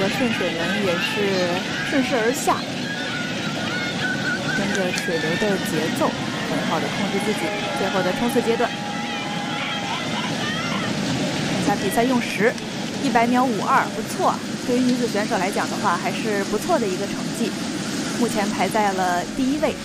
个顺水门也是顺势而下，跟着水流的节奏，很好的控制自己。最后的冲刺阶段，看一下比赛用时，100秒52，不错。对于女子选手来讲的话，还是不错的一个成绩，目前排在了第1位。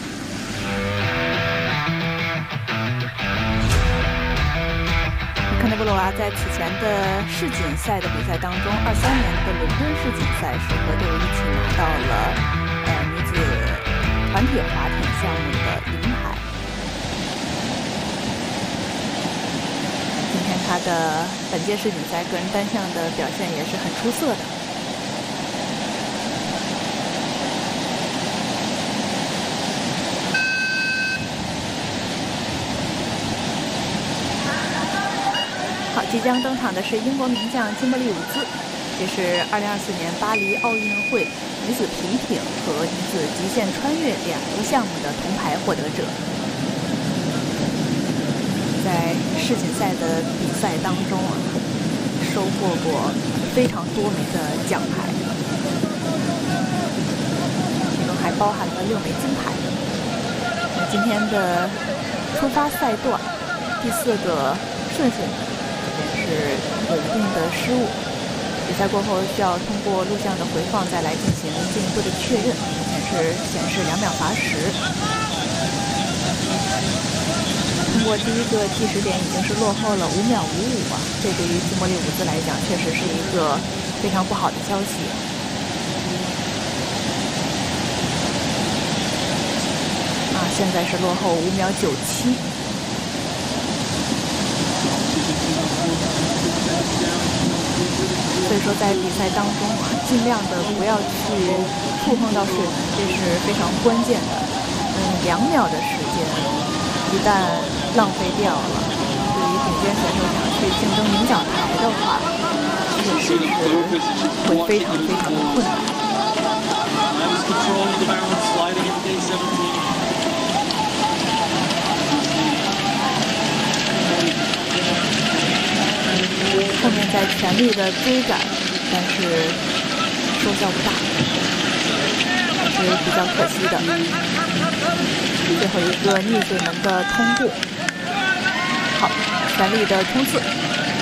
卡内布罗娃在此前的世锦赛的比赛当中，23年的伦敦世锦赛是和队伍一起拿到了女子团体划艇项目的银牌。今天她的本届世锦赛个人单项的表现也是很出色的。即将登场的是英国名将金伯利伍兹，这是2024年巴黎奥运会女子皮艇和女子极限穿越2个项目的铜牌获得者。在世锦赛的比赛当中收获过非常多枚的奖牌，其中还包含了6枚金牌。今天的出发赛段第4个顺水是有一定的失误，比赛过后需要通过录像的回放再来进行进一步的确认。目前是显示2秒罚时，通过第1个计时点已经是落后了5秒55啊！这对于金伯利伍兹来讲确实是一个非常不好的消息。现在是落后5秒97。所以说，在比赛当中尽量的不要去触碰到水门，这是非常关键的。2秒的时间一旦浪费掉了，对于顶尖选手想去竞争领奖台的话，确实是会非常非常的困难。后面在全力的追赶，但是收效不大，是比较可惜的。最后一个逆水门的通过，好，全力的冲刺。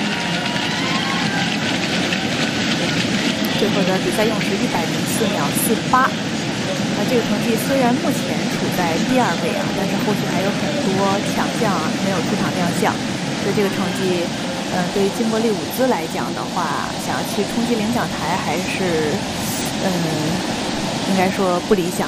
最后的比赛用时104秒48。这个成绩虽然目前处在第2位但是后续还有很多强项没有出场亮相，所以这个成绩。对于金伯利伍兹来讲的话，想要去冲击领奖台还是，应该说不理想。